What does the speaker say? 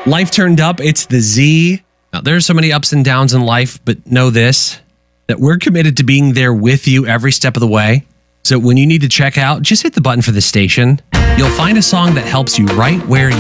Life turned up. It's the Z. Now, there's so many ups and downs in life, but know this, that we're committed to being there with you every step of the way. So when you need to check out, just hit the button for the station. You'll find a song that helps you right where you